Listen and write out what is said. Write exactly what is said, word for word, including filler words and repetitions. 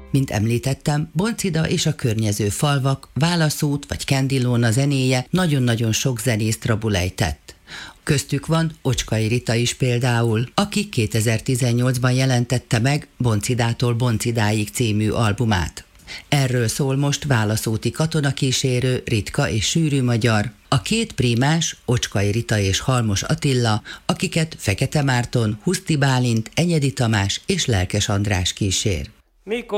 Mint említettem, Boncida és a környező falvak, Válaszút vagy Kendilóna zenéje nagyon-nagyon sok zenészt rabul ejtett. Köztük van Ocskay Rita is például, aki kétezer-tizennyolcban jelentette meg Boncidától Boncidáig című albumát. Erről szól most Válaszúti katonakísérő, ritka és sűrű magyar, a két prímás, Ocskay Rita és Halmos Attila, akiket Fekete Márton, Huszti Bálint, Enyedi Tamás és Lelkes András kísér. Mikor